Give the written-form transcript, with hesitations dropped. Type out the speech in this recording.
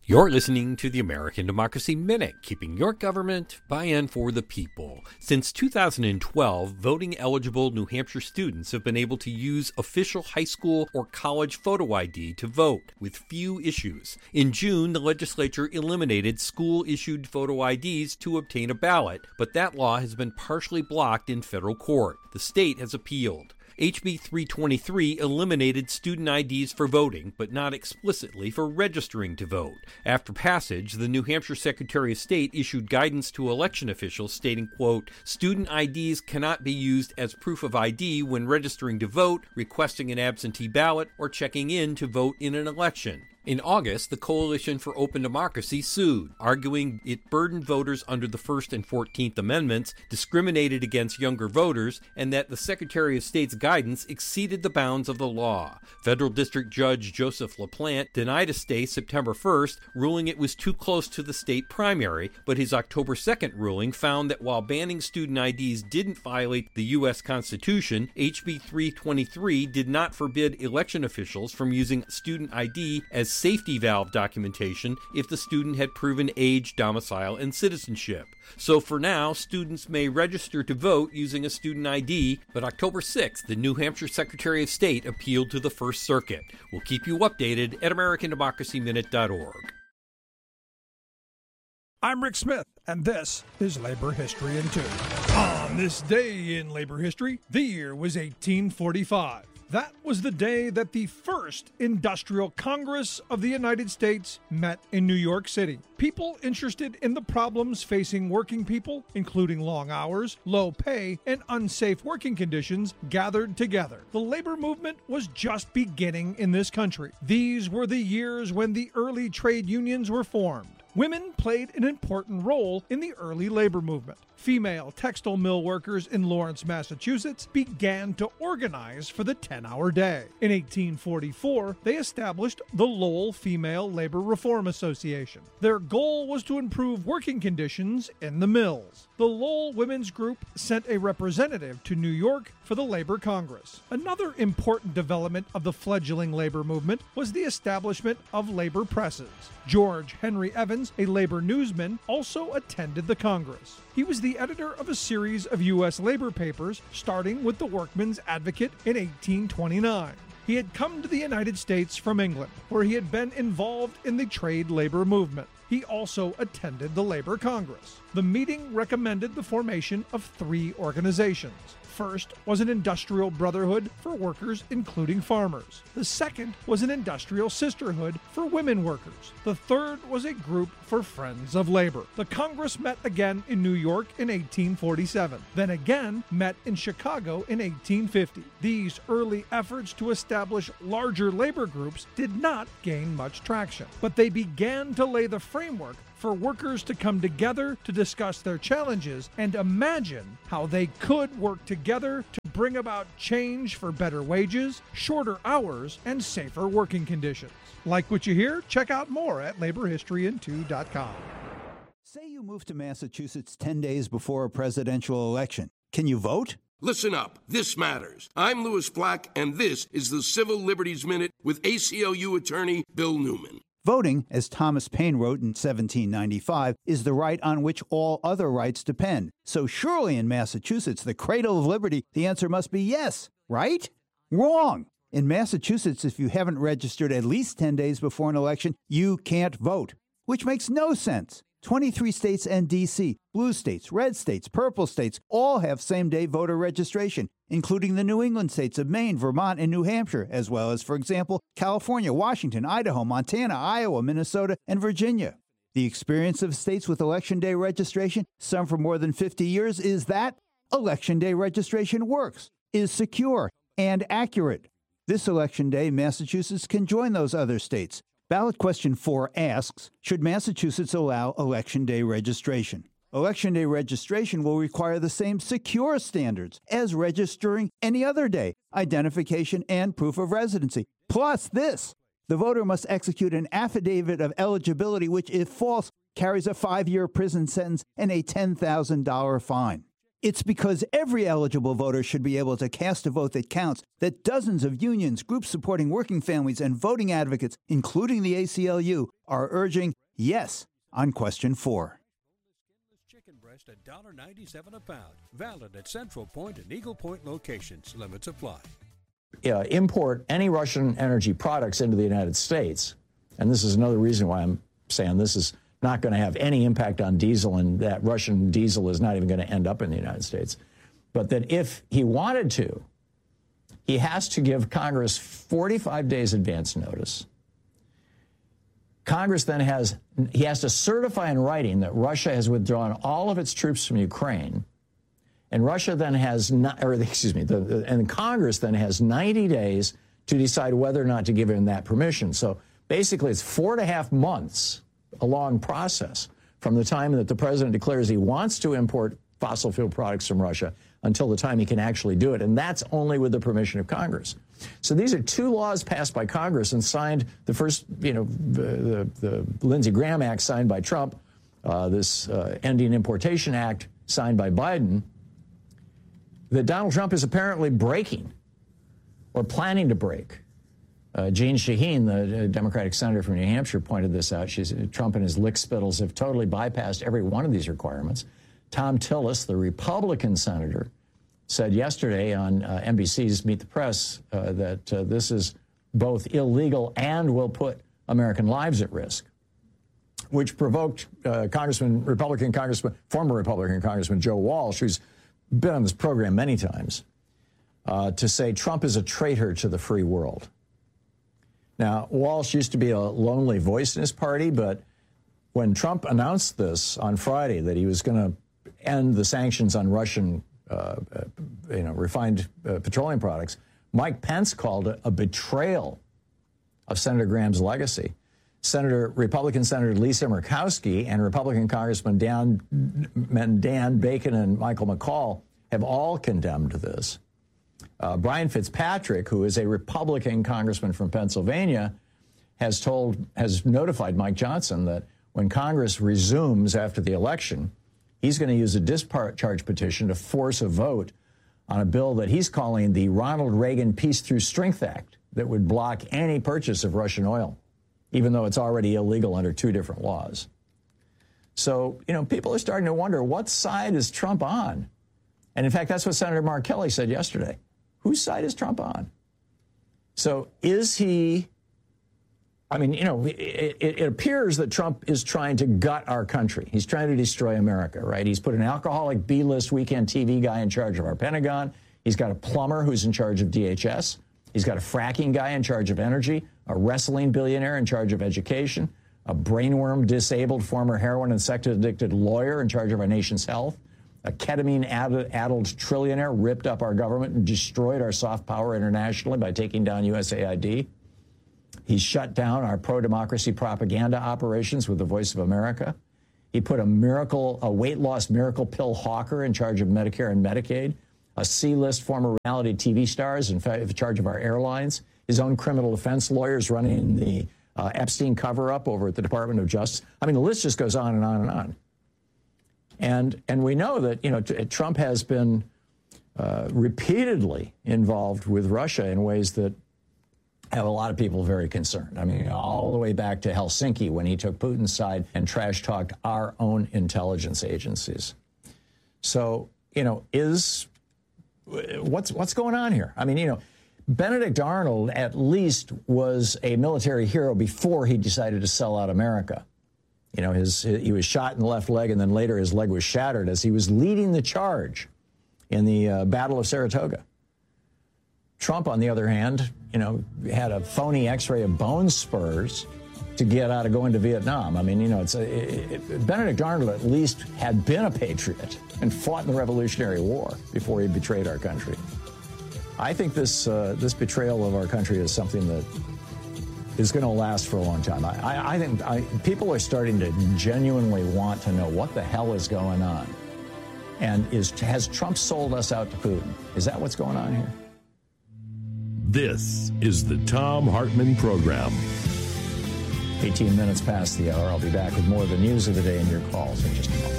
You're listening to the American Democracy Minute, keeping your government by and for the people. Since 2012, voting-eligible New Hampshire students have been able to use official high school or college photo ID to vote, with few issues. In June, the legislature eliminated school-issued photo IDs to obtain a ballot, but that law has been partially blocked in federal court. The state has appealed. HB 323 eliminated student IDs for voting, but not explicitly for registering to vote. After passage, the New Hampshire Secretary of State issued guidance to election officials stating, quote, student IDs cannot be used as proof of ID when registering to vote, requesting an absentee ballot, or checking in to vote in an election. In August, the Coalition for Open Democracy sued, arguing it burdened voters under the First and 14th Amendments, discriminated against younger voters, and that the Secretary of State's guidance exceeded the bounds of the law. Federal District Judge Joseph LaPlante denied a stay September 1st, ruling it was too close to the state primary, but his October 2nd ruling found that while banning student IDs didn't violate the U.S. Constitution, HB 323 did not forbid election officials from using student ID as safety valve documentation if the student had proven age, domicile, and citizenship. So for now, students may register to vote using a student ID, but October 6th, the New Hampshire Secretary of State appealed to the First Circuit. We'll keep you updated at AmericanDemocracyMinute.org. I'm Rick Smith, and this is Labor History in 2. On this day in labor history, the year was 1845. That was the day that the first Industrial Congress of the United States met in New York City. People interested in the problems facing working people, including long hours, low pay, and unsafe working conditions, gathered together. The labor movement was just beginning in this country. These were the years when the early trade unions were formed. Women played an important role in the early labor movement. Female textile mill workers in Lawrence, Massachusetts began to organize for the 10-hour day. In 1844, they established the Lowell Female Labor Reform Association. Their goal was to improve working conditions in the mills. The Lowell Women's Group sent a representative to New York for the Labor Congress. Another important development of the fledgling labor movement was the establishment of labor presses. George Henry Evans, a labor newsman, also attended the Congress. He was the editor of a series of U.S. labor papers, starting with the Workman's Advocate in 1829. He had come to the United States from England, where he had been involved in the trade labor movement. He also attended the Labor Congress. The meeting recommended the formation of 3 organizations. First was an industrial brotherhood for workers, including farmers. The second was an industrial sisterhood for women workers. The third was a group for friends of labor. The Congress met again in New York in 1847, then again met in Chicago in 1850. These early efforts to establish larger labor groups did not gain much traction, but they began to lay the framework for workers to come together to discuss their challenges and imagine how they could work together to bring about change for better wages, shorter hours, and safer working conditions. Like what you hear? Check out more at laborhistoryin2.com. Say you move to Massachusetts 10 days before a presidential election. Can you vote? Listen up. This matters. I'm Louis Black, and this is the Civil Liberties Minute with ACLU attorney Bill Newman. Voting, as Thomas Paine wrote in 1795, is the right on which all other rights depend. So surely in Massachusetts, the cradle of liberty, the answer must be yes, right? Wrong. In Massachusetts, if you haven't registered at least 10 days before an election, you can't vote, which makes no sense. 23 states and D.C., blue states, red states, purple states, all have same-day voter registration, including the New England states of Maine, Vermont, and New Hampshire, as well as, for example, California, Washington, Idaho, Montana, Iowa, Minnesota, and Virginia. The experience of states with Election Day registration, some for more than 50 years, is that Election Day registration works, is secure, and accurate. This Election Day, Massachusetts can join those other states. Ballot question 4 asks, should Massachusetts allow Election Day registration? Election Day registration will require the same secure standards as registering any other day, identification and proof of residency. Plus this, the voter must execute an affidavit of eligibility, which, if false, carries a 5-year prison sentence and a $10,000 fine. It's because every eligible voter should be able to cast a vote that counts that dozens of unions, groups supporting working families, and voting advocates, including the ACLU, are urging yes on question 4. Chicken breast $1.97 a pound. Valid at Central Point and Eagle Point locations. Limits apply. Import any Russian energy products into the United States, and this is another reason why I'm saying this is not going to have any impact on diesel, and that Russian diesel is not even going to end up in the United States. But that if he wanted to, he has to give Congress 45 days advance notice. Congress then he has to certify in writing that Russia has withdrawn all of its troops from Ukraine. And Russia then and Congress then has 90 days to decide whether or not to give him that permission. So basically it's 4.5 months, a long process, from the time that the president declares he wants to import fossil fuel products from Russia until the time he can actually do it. And that's only with the permission of Congress. So these are 2 laws passed by Congress and signed. The first, the Lindsey Graham Act signed by Trump, this Ending Importation Act signed by Biden, that Donald Trump is apparently breaking or planning to break. Jeanne Shaheen, the Democratic senator from New Hampshire, pointed this out. She said Trump and his lickspittles have totally bypassed every one of these requirements. Tom Tillis, the Republican senator, said yesterday on NBC's Meet the Press that this is both illegal and will put American lives at risk, which provoked former Republican Congressman Joe Walsh, who's been on this program many times, to say Trump is a traitor to the free world. Now, Walsh used to be a lonely voice in his party, but when Trump announced this on Friday, that he was going to end the sanctions on Russian refined petroleum products, Mike Pence called it a betrayal of Senator Graham's legacy. Republican Senator Lisa Murkowski and Republican Congressman Dan Bacon and Michael McCall have all condemned this. Brian Fitzpatrick, who is a Republican congressman from Pennsylvania, has notified Mike Johnson that when Congress resumes after the election, he's going to use a discharge petition to force a vote on a bill that he's calling the Ronald Reagan Peace Through Strength Act that would block any purchase of Russian oil, even though it's already illegal under 2 different laws. So, people are starting to wonder, what side is Trump on? And in fact, that's what Senator Mark Kelly said yesterday. Whose side is Trump on? So is he, it appears that Trump is trying to gut our country. He's trying to destroy America, right? He's put an alcoholic B-list weekend TV guy in charge of our Pentagon. He's got a plumber who's in charge of DHS. He's got a fracking guy in charge of energy, a wrestling billionaire in charge of education, a brainworm-disabled former heroin and sex-addicted lawyer in charge of our nation's health, a ketamine-addled trillionaire ripped up our government and destroyed our soft power internationally by taking down USAID. He's shut down our pro-democracy propaganda operations with the Voice of America. He put a weight loss miracle pill hawker in charge of Medicare and Medicaid, a C-list former reality TV stars in charge of our airlines, his own criminal defense lawyers running the Epstein cover-up over at the Department of Justice. The list just goes on and on and on. And we know that, Trump has been repeatedly involved with Russia in ways that have a lot of people very concerned. All the way back to Helsinki when he took Putin's side and trash-talked our own intelligence agencies. So, what's going on here? Benedict Arnold at least was a military hero before he decided to sell out America. He was shot in the left leg, and then later his leg was shattered as he was leading the charge in the Battle of Saratoga. Trump, on the other hand, had a phony X-ray of bone spurs to get out of going to Vietnam. Benedict Arnold at least had been a patriot and fought in the Revolutionary War before he betrayed our country. I think this betrayal of our country is something that is going to last for a long time. I think people are starting to genuinely want to know what the hell is going on. And has Trump sold us out to Putin? Is that what's going on here? This is the Thom Hartmann Program. 18 minutes past the hour. I'll be back with more of the news of the day and your calls in just a moment.